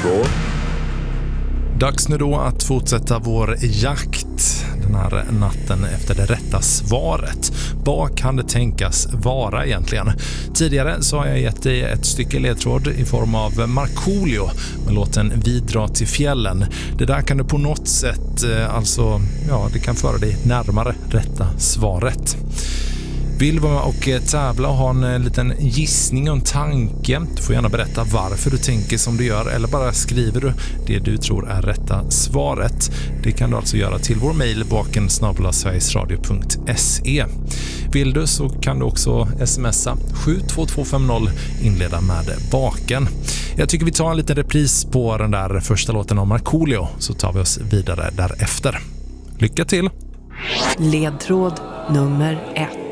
ledtråd. Dags nu då att fortsätta vår jakt den här natten efter det rätta svaret. Vad kan det tänkas vara egentligen? Tidigare så har jag gett dig ett stycke ledtråd i form av Markoolio med låten Vi drar till fjällen. Det där kan du på något sätt, det kan föra dig närmare rätta svaret. Vill vara med och tävla och ha en liten gissning och en tanke? Du får gärna berätta varför du tänker som du gör eller bara skriver du det du tror är rätta svaret. Det kan du alltså göra till vår mejl baken@sverigesradio.se. Vill du så kan du också smsa 72250 inleda med baken. Jag tycker vi tar en liten repris på den där första låten om Markoolio så tar vi oss vidare därefter. Lycka till! Ledtråd nummer 1.